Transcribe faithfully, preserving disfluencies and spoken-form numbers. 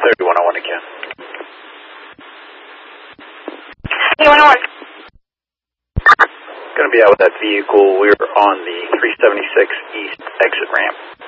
thirty-one oh one again. thirty-one oh one. Going to be out with that vehicle. We're on the three seventy-six East exit ramp.